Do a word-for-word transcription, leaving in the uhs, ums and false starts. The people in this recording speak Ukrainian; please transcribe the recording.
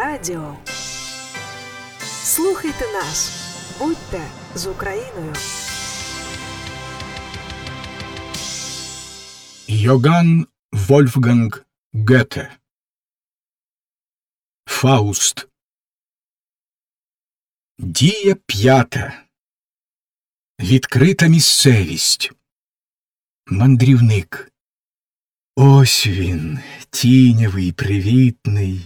Радіо. Слухайте нас. Будьте з Україною. Йоган Вольфганг Гете. Фауст. Дія п'ята. Відкрита місцевість. Мандрівник. Ось він, тінявий, привітний,